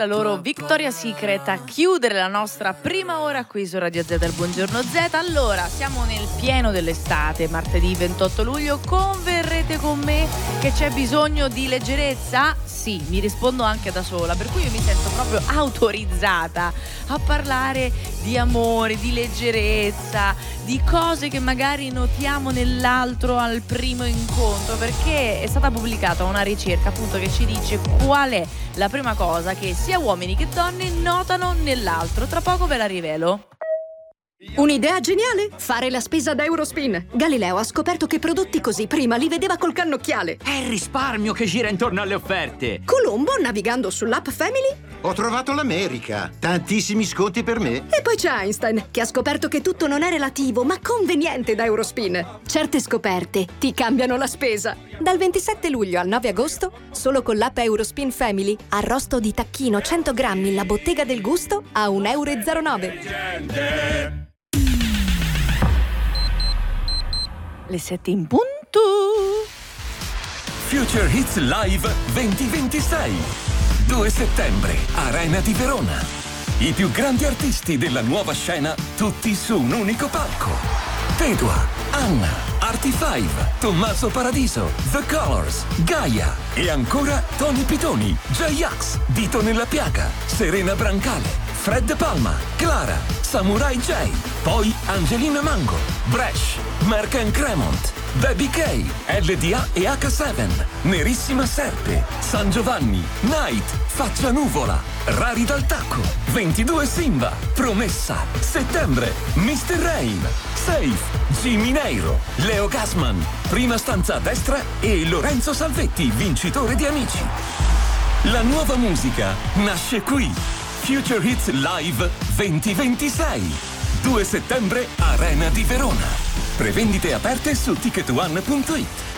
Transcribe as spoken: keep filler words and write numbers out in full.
la loro Victoria's Secret a chiudere la nostra prima ora qui su Radio Z del Buongiorno Z. Allora, siamo nel pieno dell'estate, martedì ventotto luglio. Converrete con me che c'è bisogno di leggerezza? Sì, mi rispondo anche da sola, per cui io mi sento proprio autorizzata a parlare di amore, di leggerezza, di cose che magari notiamo nell'altro al primo incontro, perché è stata pubblicata una ricerca appunto che ci dice qual è la prima cosa che sia uomini che donne notano nell'altro. Tra poco ve la rivelo. Un'idea geniale? Fare la spesa da Eurospin. Galileo ha scoperto che prodotti così prima li vedeva col cannocchiale. È il risparmio che gira intorno alle offerte. Colombo, navigando sull'app Family, ho trovato l'America. Tantissimi sconti per me. E poi c'è Einstein, che ha scoperto che tutto non è relativo, ma conveniente da Eurospin. Certe scoperte ti cambiano la spesa. Dal ventisette luglio al nove agosto, solo con l'app Eurospin Family, arrosto di tacchino cento grammi la bottega del gusto a un euro e zero nove. Le sette in punto. Future Hits Live duemilaventisei. due settembre, Arena di Verona. I più grandi artisti della nuova scena, tutti su un unico palco. Pedua, Anna, Artie Five, Tommaso Paradiso, The Colors, Gaia e ancora Tony Pitoni, J-Ax, Dito nella Piaga, Serena Brancale, Fred Palma, Clara, Samurai J, poi Angelina Mango, Bresh, Mark and Cremont, Baby K, L D A e H sette, Nerissima Serpe, San Giovanni, Night, Faccia Nuvola, Rari dal Tacco, ventidue Simba, Promessa, Settembre, mister Rain, Safe, Jimmy Neiro, Leo Gassman, Prima stanza a destra e Lorenzo Salvetti, vincitore di Amici. La nuova musica nasce qui. Future Hits Live duemilaventisei. due settembre, Arena di Verona. Prevendite aperte su ticket one punto it.